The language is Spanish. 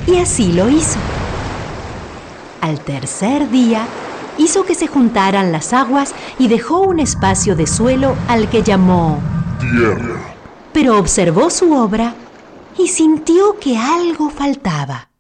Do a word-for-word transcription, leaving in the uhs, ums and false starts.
Y así lo hizo. Al tercer día, hizo que se juntaran las aguas y dejó un espacio de suelo al que llamó tierra. Pero observó su obra y sintió que algo faltaba.